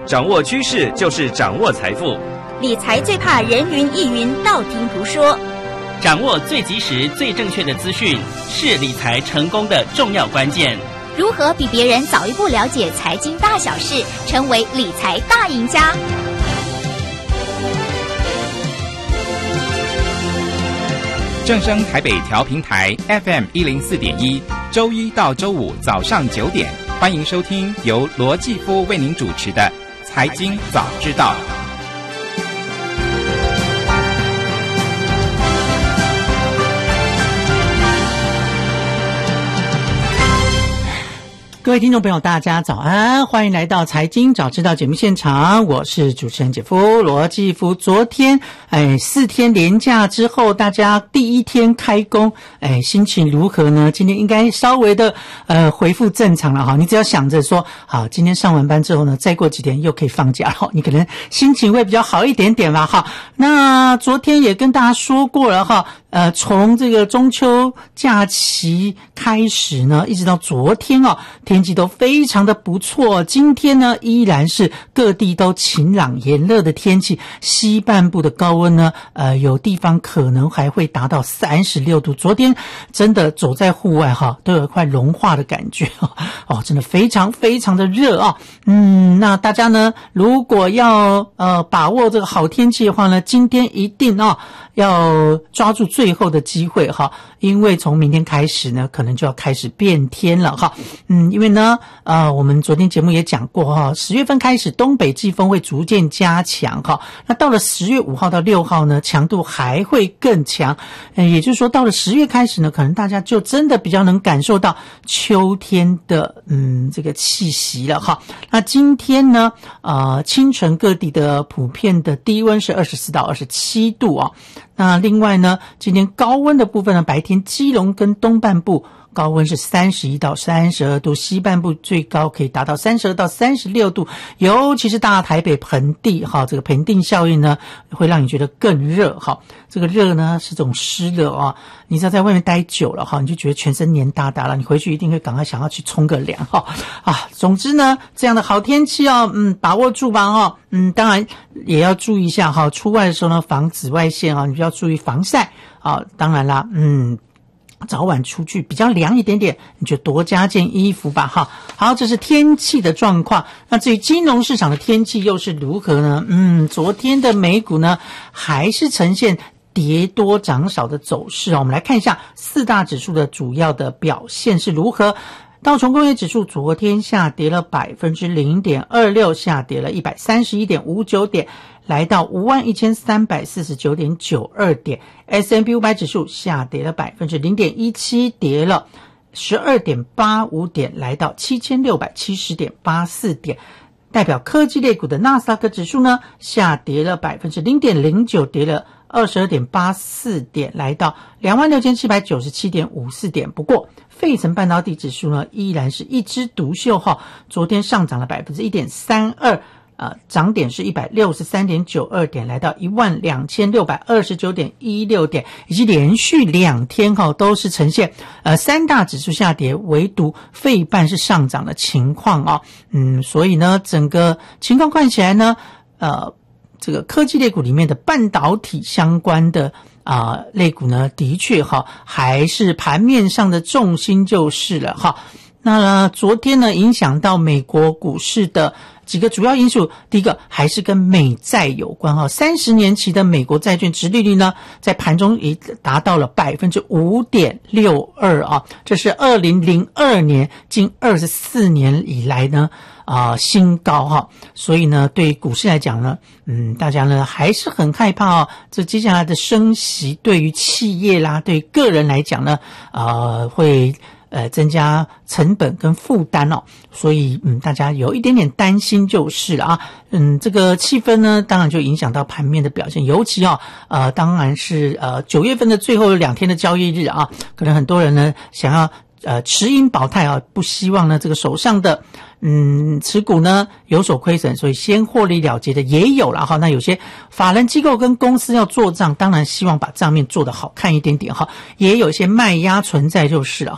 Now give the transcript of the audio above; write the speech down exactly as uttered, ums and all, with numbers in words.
掌握趋势就是掌握财富。 理财最怕人云亦云，道听途说。 掌握最及时、最正确的资讯，是理财成功的重要关键。 如何比别人早一步了解财经大小事，成为理财大赢家？ 正声台北调频台 F M 一零四点一，周一到周五早上九点，欢迎收听由罗继夫为您主持的《财经早知道》。 各位听众朋友大家早安，欢迎来到财经早知道节目现场，我是主持人姐夫罗继夫。昨天哎四天连假之后，大家第一天开工，哎心情如何呢？今天应该稍微的呃恢复正常了哈。你只要想着说好，今天上完班之后呢，再过几天又可以放假了，你可能心情会比较好一点点吧哈。那昨天也跟大家说过了哈，呃从这个中秋假期开始呢，一直到昨天哦，天气都非常的不错。今天呢依然是各地都晴朗炎热的天气，西半部的高温呢呃有地方可能还会达到三十六度。昨天真的走在户外哈，都有快融化的感觉哦，真的非常非常的热啊。嗯，那大家呢如果要呃把握这个好天气的话呢，今天一定啊要抓住最后的机会哈，因为从明天开始呢，可能就要开始变天了哈。嗯，因为呢，呃，我们昨天节目也讲过哈，十月份开始东北季风会逐渐加强哈，那到了十月五号到六号呢，强度还会更强。嗯，也就是说，到了十月开始呢，可能大家就真的比较能感受到秋天的嗯这个气息了哈。那今天呢，呃，清晨各地的普遍的低温是二十四到二十七度啊。那另外呢，今天高温的部分呢，白天基隆跟东半部高温是三十一到三十二度，西半部最高可以达到三十二到三十六度，尤其是大台北盆地哈，这个盆地效应呢会让你觉得更热哈。这个热呢是种湿热啊，你知道在外面待久了哈，你就觉得全身黏哒哒了，你回去一定会赶快想要去冲个凉哈啊。总之呢，这样的好天气哦，嗯，把握住吧哈。嗯，当然也要注意一下哈，出外的时候呢防紫外线啊，你就要注意防晒啊。当然啦，嗯。早晚出去比较凉一点点，你就多加件衣服吧哈。好，这是天气的状况。那至于金融市场的天气又是如何呢？嗯，昨天的美股呢还是呈现跌多涨少的走势啊。我们来看一下四大指数的主要的表现是如何。道琼工业指数昨天下跌了 百分之零点二六， 下跌了 一百三十一点五九 点，来到 五万一千三百四十九点九二 点。 S and P 五百 指数下跌了 百分之零点一七， 跌了 十二点八五 点，来到 七千六百七十点八四 点。代表科技类股的纳斯达克指数呢下跌了 百分之零点零九， 跌了二十二点八四 点，来到 两万六千七百九十七点五四 点。不过费城半导体指数呢依然是一枝独秀哈，昨天上涨了 百分之一点三二， 呃涨点是 一百六十三点九二 点，来到 一万两千六百二十九点一六 点，以及连续两天哈都是呈现呃三大指数下跌，唯独费半是上涨的情况啊。嗯，所以呢整个情况看起来呢呃这个科技类股里面的半导体相关的啊、呃、类股呢，的确哈还是盘面上的重心就是了哈。那昨天呢影响到美国股市的几个主要因素，第一个还是跟美债有关哈，三十年期的美国债券殖利率呢在盘中也达到了 百分之五点六二 啊，这是二零零二年近二十四年以来呢啊、呃、新高哈。所以呢对股市来讲呢，嗯大家呢还是很害怕哦，这接下来的升息对于企业啦对个人来讲呢呃会呃，增加成本跟负担哦，所以嗯，大家有一点点担心就是了啊。嗯，这个气氛呢，当然就影响到盘面的表现，尤其哦，呃，当然是呃九月份的最后两天的交易日啊，可能很多人呢想要呃持盈保泰啊，不希望呢这个手上的嗯持股呢有所亏损，所以先获利了结的也有了哈。那有些法人机构跟公司要做账，当然希望把账面做得好看一点点哈，也有一些卖压存在就是了。